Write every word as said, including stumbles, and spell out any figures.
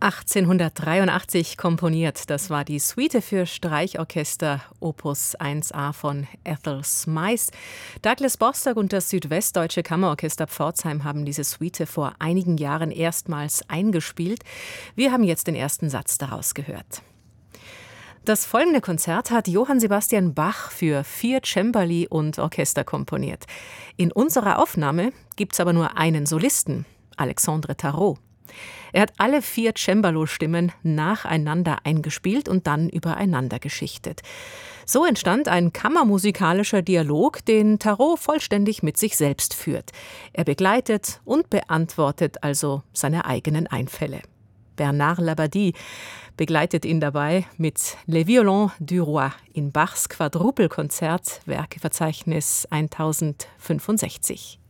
achtzehnhundertdreiundachtzig komponiert. Das war die Suite für Streichorchester Opus eins a von Ethel Smyth. Douglas Bostock und das Südwestdeutsche Kammerorchester Pforzheim haben diese Suite vor einigen Jahren erstmals eingespielt. Wir haben jetzt den ersten Satz daraus gehört. Das folgende Konzert hat Johann Sebastian Bach für vier Cembali und Orchester komponiert. In unserer Aufnahme gibt's aber nur einen Solisten, Alexandre Tarot. Er hat alle vier Cembalo-Stimmen nacheinander eingespielt und dann übereinander geschichtet. So entstand ein kammermusikalischer Dialog, den Tarot vollständig mit sich selbst führt. Er begleitet und beantwortet also seine eigenen Einfälle. Bernard Labadie begleitet ihn dabei mit Les Violons du Roi in Bachs Quadrupelkonzert, Werkeverzeichnis tausendfünfundsechzig.